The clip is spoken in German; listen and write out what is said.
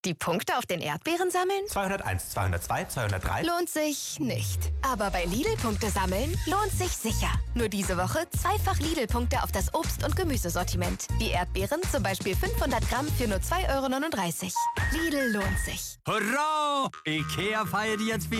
Die Punkte auf den Erdbeeren sammeln? 201, 202, 203. Lohnt sich nicht. Aber bei Lidl-Punkte sammeln lohnt sich sicher. Nur diese Woche zweifach Lidl-Punkte auf das Obst- und Gemüsesortiment. Die Erdbeeren zum Beispiel 500 Gramm für nur 2,39 €. Lidl lohnt sich. Hurra! Ikea feiert jetzt